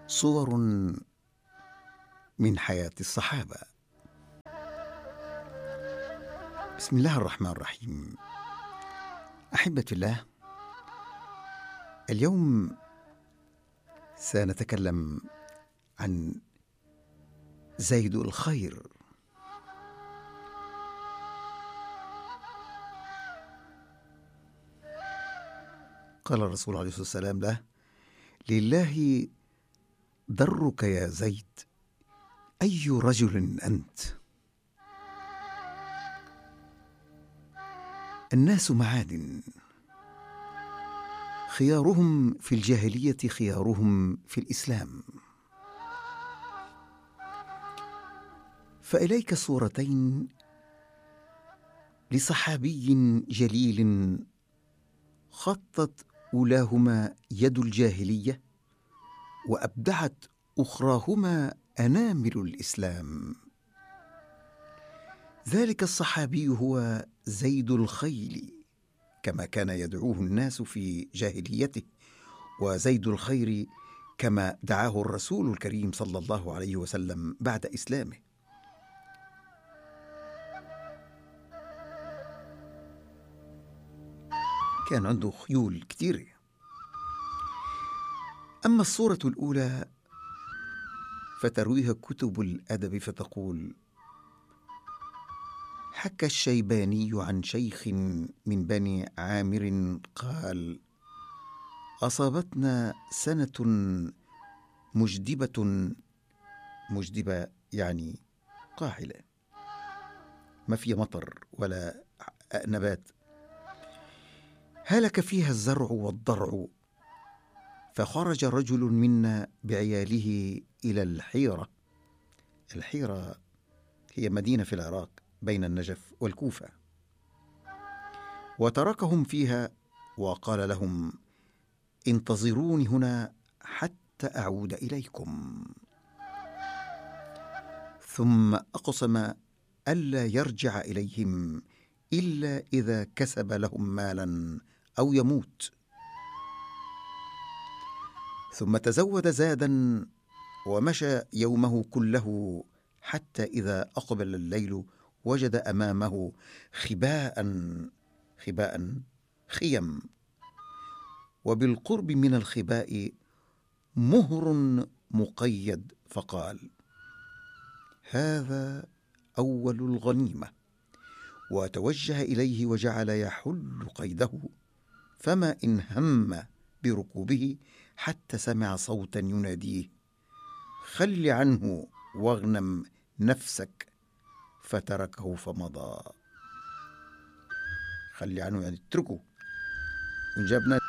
صور من حياة الصحابة. بسم الله الرحمن الرحيم. أحبتي الله، اليوم سنتكلم عن زيد الخير. قال الرسول عليه الصلاة والسلام له: لله درك يا زيد، أي رجل أنت؟ الناس معادن، خيارهم في الجاهلية خيارهم في الإسلام. فإليك صورتين لصحابي جليل خطت أولاهما يد الجاهلية وأبدعت أخراهما أنامل الإسلام. ذلك الصحابي هو زيد الخيل كما كان يدعوه الناس في جاهليته، وزيد الخير كما دعاه الرسول الكريم صلى الله عليه وسلم بعد إسلامه. كان عنده خيول كثيرة. أما الصورة الأولى فترويها كتب الأدب فتقول: حكى الشيباني عن شيخ من بني عامر قال: أصابتنا سنة مجدبة يعني قاحلة، ما فيها مطر ولا نبات، هلك فيها الزرع والضرع، فخرج رجل منا بعياله إلى الحيرة. الحيرة هي مدينة في العراق بين النجف والكوفة، وتركهم فيها وقال لهم: انتظروني هنا حتى أعود إليكم. ثم أقسم ألا يرجع إليهم إلا إذا كسب لهم مالا أو يموت. ثم تزود زادا ومشى يومه كله حتى إذا أقبل الليل وجد أمامه خباء خيم، وبالقرب من الخباء مهر مقيد، فقال: هذا أول الغنيمة. وتوجه إليه وجعل يحل قيده، فما إن هم بركوبه حتى سمع صوتا يناديه: خل عنه واغنم نفسك، فتركه فمضى. خلي عنه يعني اتركه. وجابنا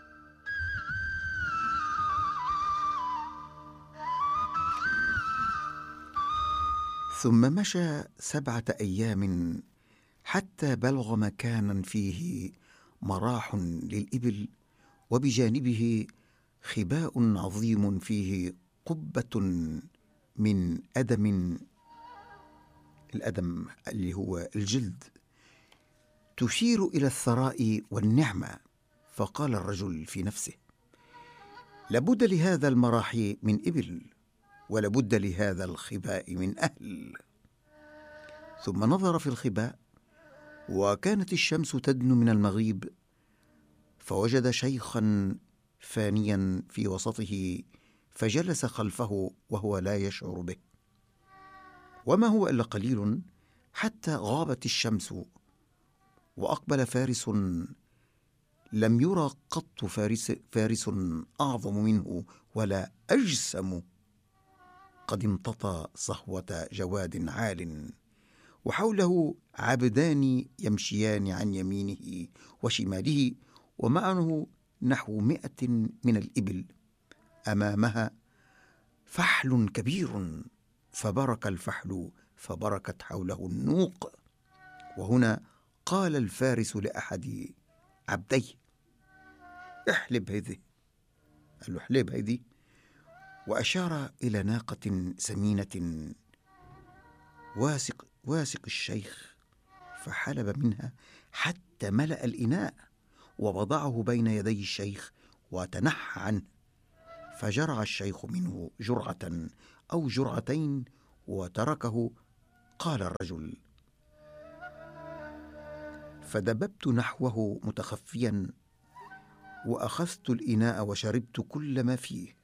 ثم مشى 7 أيام حتى بلغ مكانا فيه مراح للإبل، وبجانبه خباء عظيم فيه قبة من أدم، الأدم اللي هو الجلد، تشير إلى الثراء والنعمة. فقال الرجل في نفسه: لابد لهذا المراح من إبل، ولابد لهذا الخباء من أهل. ثم نظر في الخباء وكانت الشمس تدنو من المغيب، فوجد شيخا فانيا في وسطه، فجلس خلفه وهو لا يشعر به. وما هو إلا قليل حتى غابت الشمس، وأقبل فارس لم يرى قط فارس أعظم منه ولا أجسم، قد امتطى صهوة جواد عال، وحوله عبدان يمشيان عن يمينه وشماله، ومعه نحو 100 من الإبل. أمامها فحل كبير، فبرك الفحل فبركت حوله النوق. وهنا قال الفارس لأحد عبديه: احلب هذه. قال له: احلب هذه. وأشار إلى ناقة سمينة واسق الشيخ، فحلب منها حتى ملأ الإناء، ووضعه بين يدي الشيخ وتنحى عنه، فجرع الشيخ منه جرعة أو جرعتين وتركه. قال الرجل: فدببت نحوه متخفيا، وأخذت الإناء وشربت كل ما فيه.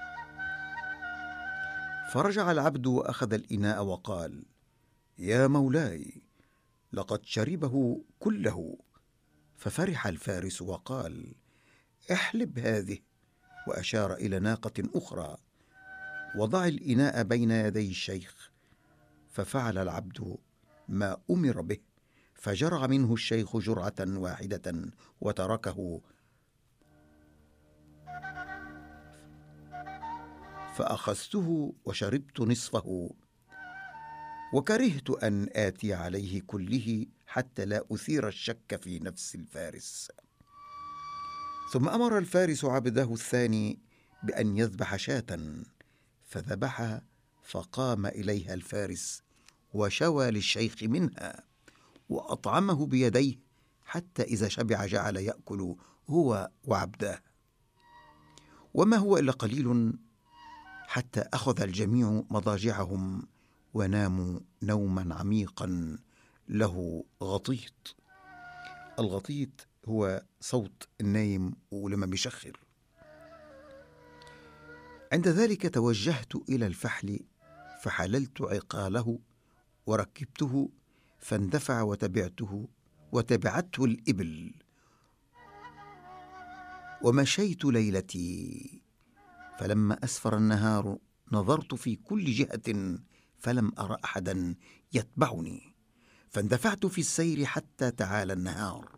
فرجع العبد وأخذ الإناء وقال: يا مولاي، لقد شربه كله. ففرح الفارس وقال: احلب هذه، وأشار إلى ناقة أخرى، وضع الإناء بين يدي الشيخ. ففعل العبد ما أمر به، فجرع منه الشيخ جرعة واحدة وتركه. فأخذته وشربت نصفه، وكرهت أن آتي عليه كله حتى لا أثير الشك في نفس الفارس. ثم أمر الفارس عبده الثاني بأن يذبح شاة، فذبحها، فقام إليها الفارس وشوى للشيخ منها وأطعمه بيديه، حتى إذا شبع جعل يأكل هو وعبداه. وما هو إلا قليل حتى أخذ الجميع مضاجعهم وناموا نوما عميقا له غطيط. الغطيط هو صوت النايم ولما بيشخر. عند ذلك توجهت إلى الفحل، فحللت عقاله وركبته، فاندفع وتبعته الإبل. ومشيت ليلتي، فلما أسفر النهار نظرت في كل جهة فلم أرى أحدا يتبعني، فاندفعت في السير حتى تعالى النهار.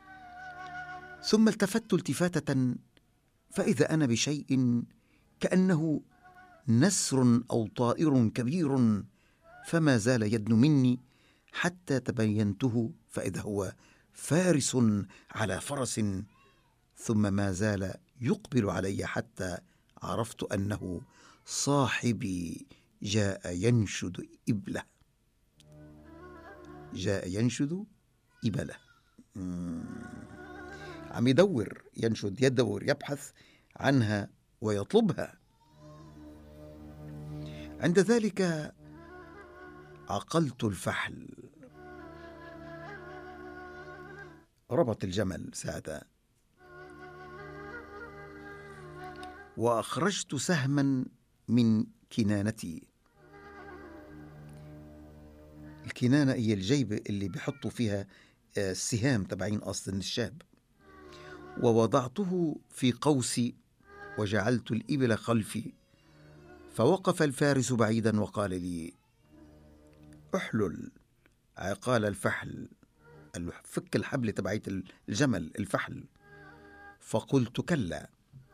ثم التفت التفاتة، فإذا أنا بشيء كأنه نسر أو طائر كبير، فما زال يدنو مني حتى تبينته، فإذا هو فارس على فرس، ثم ما زال يقبل علي حتى عرفت أنه صاحبي جاء ينشد إبله. جاء ينشد إبله. عم يدور، ينشد، يدور، يبحث عنها ويطلبها. عند ذلك عقلت الفحل، ربط الجمل ساعتها، وأخرجت سهما من كنانتي. الكنانة هي الجيبة اللي بيحطوا فيها السهام تبعين قصد الشاب، ووضعته في قوسي وجعلت الإبل خلفي. فوقف الفارس بعيدا وقال لي: احلل عقال الفحل، قال له فك الحبل تبعيت الجمل الفحل. فقلت: كلا،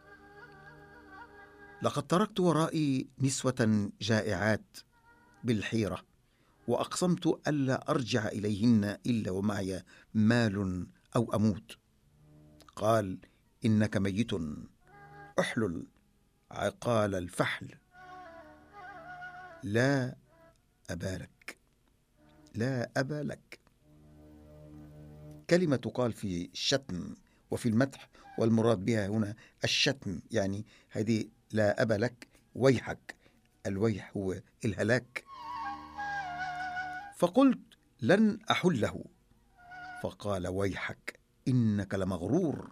لقد تركت ورائي نسوة جائعات بالحيرة، وأقسمت ألا أرجع إليهن إلا ومعي مال أو أموت. قال: إنك ميت، احلل عقال الفحل. لا أبا لك، لا أبا لك. كلمة تقال في الشتم وفي المدح، والمراد بها هنا الشتم، يعني هذه لا أبا لك، ويحك. الويح هو الهلاك. فقلت: لن أحله. فقال: ويحك، إنك لمغرور.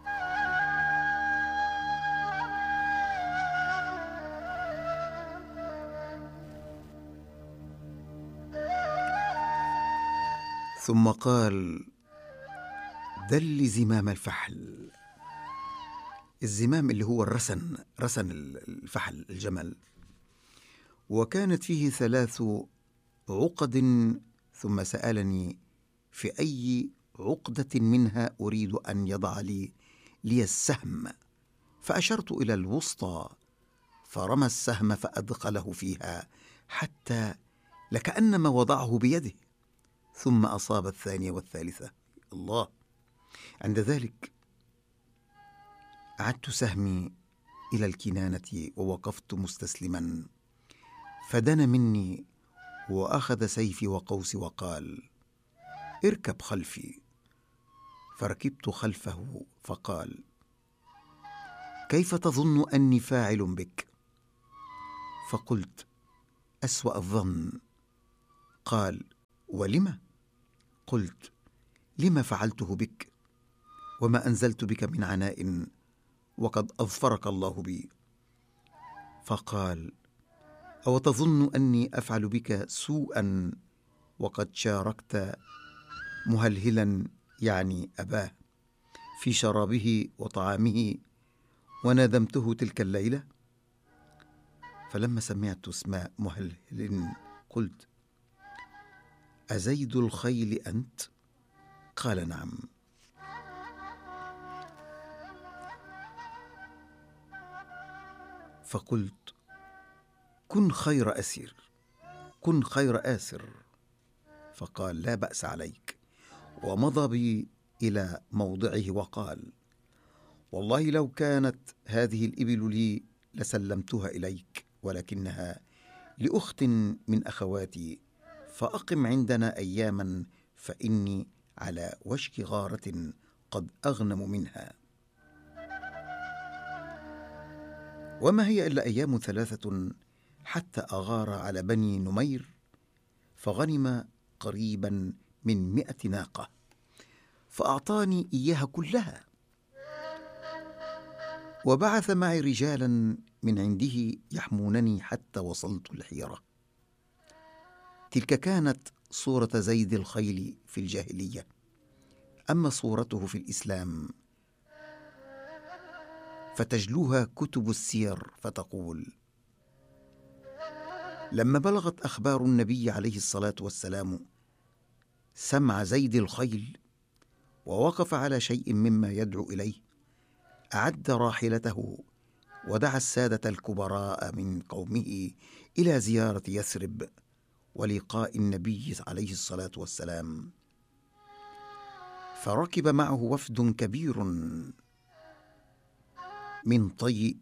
ثم قال: دل زمام الفحل. الزمام اللي هو رسن الفحل الجمل، وكانت فيه 3 عقد. ثم سألني في أي عقدة منها أريد أن يضع لي السهم، فأشرت إلى الوسطى، فرمى السهم فأدخله فيها حتى لكأنما وضعه بيده، ثم أصاب الثانية والثالثة. الله! عند ذلك أعدت سهمي إلى الكنانة ووقفت مستسلما، فدنا مني وأخذ سيفي وقوسي وقال: اركب خلفي. فركبت خلفه، فقال: كيف تظن أني فاعل بك؟ فقلت: أسوأ الظن. قال: ولم؟ قلت: لما فعلته بك وما أنزلت بك من عناء وقد أظفرك الله بي؟ فقال: أو تظن أني أفعل بك سوءا وقد شاركت مهلهلا، يعني أباه، في شرابه وطعامه وندمته تلك الليلة؟ فلما سمعت اسم مهلهل قلت: أزيد الخيل أنت؟ قال: نعم. فقلت: كن خير أسير، كن خير آسر. فقال: لا بأس عليك، ومضى بي إلى موضعه وقال: والله لو كانت هذه الإبل لي لسلمتها إليك، ولكنها لأخت من أخواتي، فأقم عندنا أياما فإني على وشك غارة قد أغنم منها. وما هي إلا أيام 3 حتى أغار على بني نمير، فغنم قريبا من 100 ناقة، فأعطاني إياها كلها، وبعث معي رجالا من عنده يحمونني حتى وصلت الحيرة. تلك كانت صورة زيد الخيل في الجاهلية. أما صورته في الإسلام فتجلوها كتب السير، فتقول: لما بلغت أخبار النبي عليه الصلاة والسلام سمع زيد الخيل ووقف على شيء مما يدعو إليه، أعد راحلته ودعا السادة الكبراء من قومه إلى زيارة يثرب ولقاء النبي عليه الصلاة والسلام، فركب معه وفد كبير من طي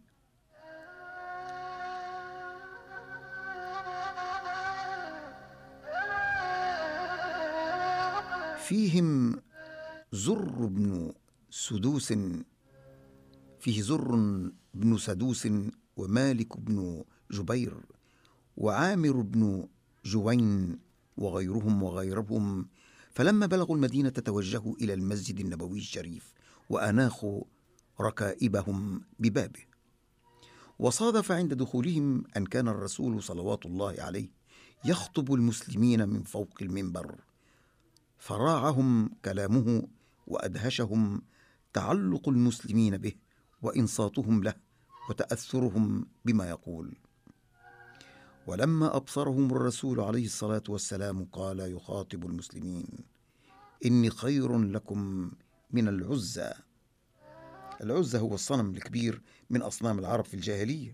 فيهم زر بن سدوس، فيه زر بن سدوس ومالك بن جبير وعامر بن جوين وغيرهم. فلما بلغوا المدينة توجهوا إلى المسجد النبوي الشريف وأناخوا ركائبهم ببابه. وصادف عند دخولهم أن كان الرسول صلوات الله عليه يخطب المسلمين من فوق المنبر، فراعهم كلامه وأدهشهم تعلق المسلمين به وإنصاتهم له وتأثرهم بما يقول. ولما أبصرهم الرسول عليه الصلاة والسلام قال يخاطب المسلمين: إني خير لكم من العزى. العزى هو الصنم الكبير من أصنام العرب في الجاهلية،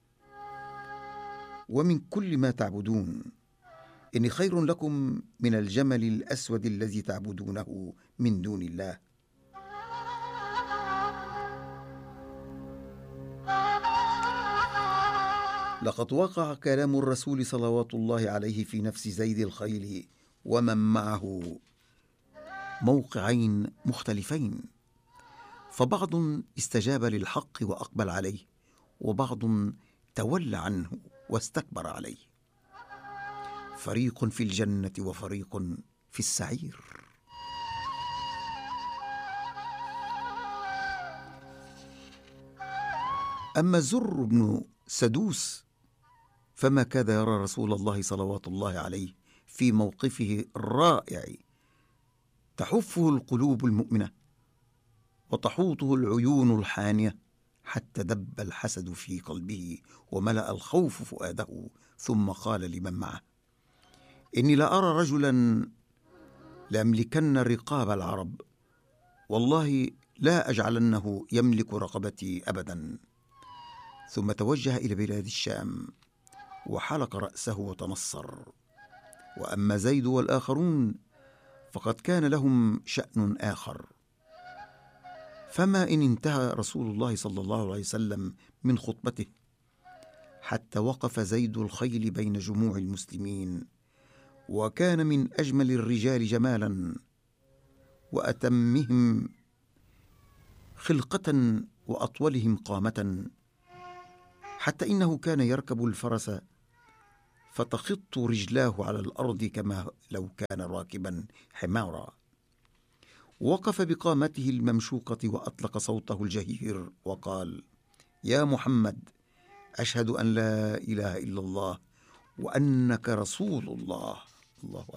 ومن كل ما تعبدون. إني خير لكم من الجمل الأسود الذي تعبدونه من دون الله. لقد وقع كلام الرسول صلوات الله عليه في نفس زيد الخيل ومن معه موقعين مختلفين، فبعض استجاب للحق وأقبل عليه، وبعض تولى عنه واستكبر عليه. فريق في الجنة وفريق في السعير. أما زر بن سدوس فما كاد يرى رسول الله صلوات الله عليه في موقفه الرائع تحفه القلوب المؤمنة وتحوطه العيون الحانية، حتى دب الحسد في قلبه وملأ الخوف فؤاده، ثم قال لمن معه: إني لأرى رجلا لأملكن رقاب العرب، والله لا أجعلنه يملك رقبتي أبدا. ثم توجه إلى بلاد الشام وحلق رأسه وتنصر. وأما زيد والآخرون فقد كان لهم شأن آخر. فما إن انتهى رسول الله صلى الله عليه وسلم من خطبته حتى وقف زيد الخيل بين جموع المسلمين، وكان من أجمل الرجال جمالا وأتمهم خلقة وأطولهم قامة، حتى إنه كان يركب الفرس فتخط رجلاه على الأرض كما لو كان راكبا حمارا. وقف بقامته الممشوقة وأطلق صوته الجهير وقال: يا محمد، أشهد أن لا إله إلا الله وأنك رسول الله. الله